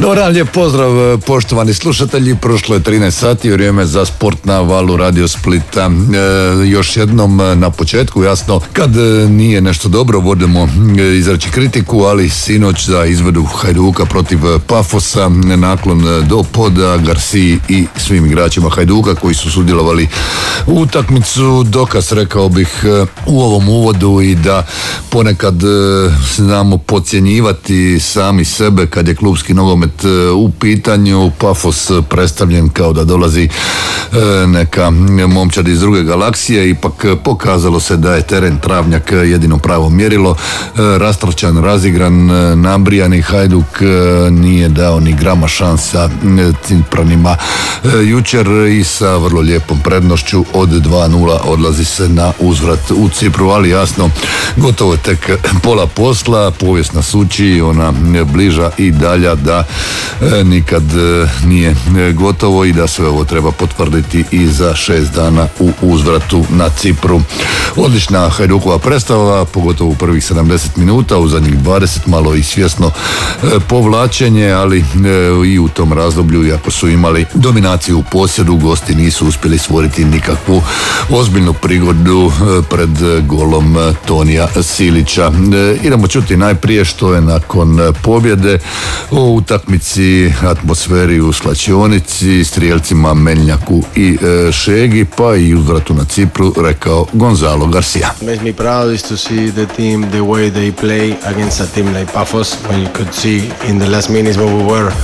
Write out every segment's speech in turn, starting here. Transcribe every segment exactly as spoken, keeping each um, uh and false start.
Dobar, lijep pozdrav poštovani slušatelji. Prošlo je trinaest sati, vrijeme za sport na valu Radio Splita. E, još jednom na početku, jasno, kad nije nešto dobro, vodimo izreći kritiku, ali sinoć za izvedu Hajduka protiv Pafosa, naklon do poda Garciji i svim igračima Hajduka koji su sudjelovali u utakmicu. Dokaz, rekao bih, u ovom uvodu i da ponekad znamo podcjenjivati sami sebe kad je klubski nogomet u pitanju. Pafos predstavljen kao da dolazi neka momčad iz druge galaksije. Ipak pokazalo se da je teren Travnjak jedino pravo mjerilo. Rastrčan, razigran, nabrijani Hajduk nije dao ni grama šansa Cipranima jučer i sa vrlo lijepom prednošću od dva nula odlazi se na uzvrat u Cipru, ali jasno, gotovo je tek pola posla, povijest nas uči, ona bliža i dalja da e, nikad e, nije gotovo i da sve ovo treba potvrditi i za šest dana u uzvratu na Cipru. Odlična Hajdukova predstava, pogotovo u prvih sedamdeset minuta, u zadnjih dvadeset malo i svjesno e, povlačenje, ali e, i u tom razdoblju, iako su imali dominaciju u posjedu, gosti nisu uspjeli stvoriti nikakvu ozbiljnu prigodu e, pred golom Tonija Silića. E, idemo čuti najprije što je nakon pobjede o utakmici, atmosferi u slačionici, strijelcima Meljnjaku i e, Šegi, pa i uzvratu na Cipru, rekao Gonzalo Garcia. Makes me proud is to see the team the way they play against a team like Pafos, when you could see in the last minutes where we were.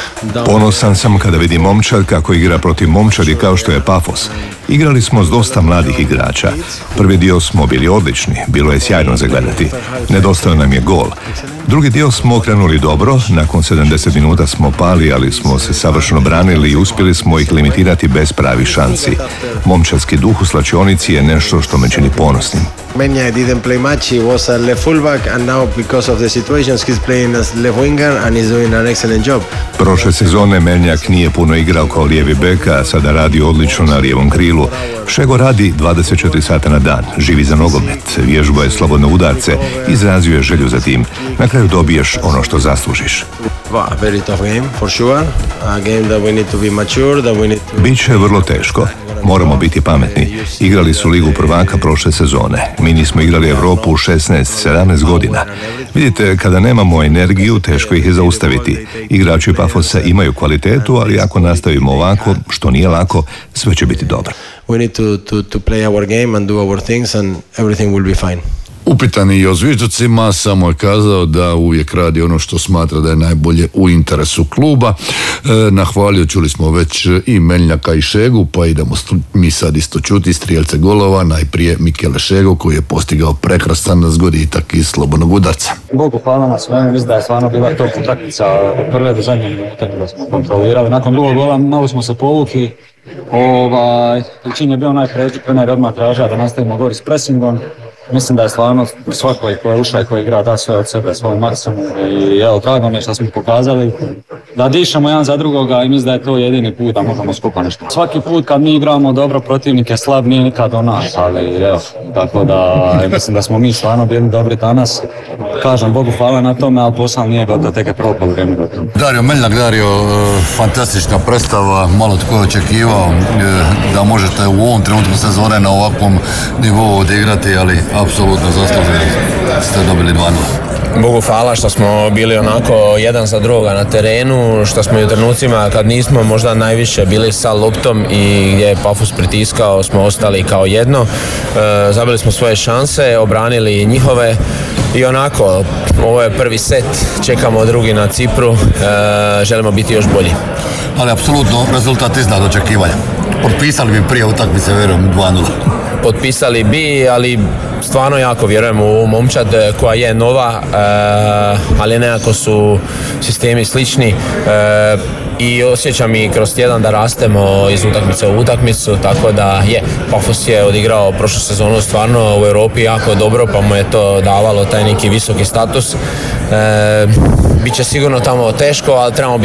Ponosan sam kada vidim momčad kako igra protiv momčadi kao što je Pafos. Igrali smo s dosta mladih igrača. Prvi dio smo bili odlični, bilo je sjajno za gledati. Nedostao nam je gol. Drugi dio smo krenuli dobro, nakon sedamdeset minuta smo pali, ali smo se savršeno branili i uspjeli smo ih limitirati bez pravih šansi. Momčadski duh u slačionici je nešto što me čini ponosnim. Menja didn't play much, he was a left fullback and now because of the situations he's playing as left winger and he's doing an excellent job. Prošle sezone Meljnjak nije puno igrao kao lijevi bek, a sada radi odlično na lijevom krilu. Šego radi dvadeset četiri sata na dan, živi za nogomet, vježbuje slobodne udarce, izrazio je želju za tim. Na kraju dobiješ ono što zaslužiš. A very tough game, for sure. A game that we need to be mature, that we need to... Biće vrlo teško. Moramo biti pametni. Igrali su Ligu prvaka prošle sezone. Mi nismo igrali Europu u šesnaest sedamnaest godina. Vidite, kada nemamo energiju, teško ih je zaustaviti. Igrači Pafosa imaju kvalitetu, ali ako nastavimo ovako, što nije lako, sve će biti dobro. We need to, to, to play our game and do our things and everything will be fine. Upitan i o zvižducima, samo je kazao da uvijek radi ono što smatra da je najbolje u interesu kluba. E, nahvalio, čuli smo već i Meljnjaka i Šegu, pa idemo mi sad isto čuti strijelce golova, najprije Mikele Šego koji je postigao prekrasan zgoditak iz slobodnog udarca. Bogu hvala na svemu, mislim da je stvarno bila top utakmica od prve do zadnje minute da smo kontrolirali. Nakon drugog gola malo smo se povukli, ovaj, čin je bio najpređi, trener odmah tražio da nastavimo gori s pressingom. Mislim da je stvarno svako ko je ušao i ko je igra da sve od sebe, svoj maksimum i evo, drago mi je što smo pokazali da dišemo jedan za drugoga i mislim da je to jedini put da možemo skupa nešto. Svaki put kad mi igramo dobro, protivnik je slab, nije nikad do nas, ali evo, tako da mislim da smo mi stvarno bili dobri danas. Kažem, Bogu hvala na tome, ali posao nije gotovo, tek je prvo poluvreme gotovo. Dario Meljnjak, Dario, fantastična predstava, malo tko je očekivao da možete u ovom trenutku sezone na ovakvom nivou odigrati, ali apsolutno zaslužili ste dobili dva nula. Bogu hvala što smo bili onako jedan za drugoga na terenu, što smo i u trenucima kad nismo možda najviše bili sa loptom i gdje je Pafos pritiskao, smo ostali kao jedno. E, zabili smo svoje šanse, obranili njihove i onako, ovo je prvi set, čekamo drugi na Cipru, e, želimo biti još bolji. Ali apsolutno rezultat iznad očekivanja. Potpisali bi prije utakmice, vjerujem, dva nula. Potpisali bi, ali stvarno jako vjerujem u momčad koja je nova, e, ali nekako su sistemi slični e, i osjećam i kroz tjedan da rastemo iz utakmice u utakmicu, tako da je, Pafos je odigrao prošlu sezonu stvarno u Europi jako dobro, pa mu je to davalo taj neki visoki status. E, Biće sigurno tamo teško, ali trebamo